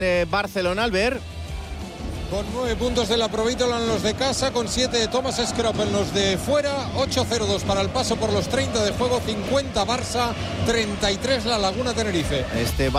Barcelona, Albert. Con 9 puntos de la Provítola en los de casa, con 7 de Thomas Scrop en los de fuera, 8-0-2 para el paso por los 30 de juego, 50 Barça, 33 la Laguna Tenerife.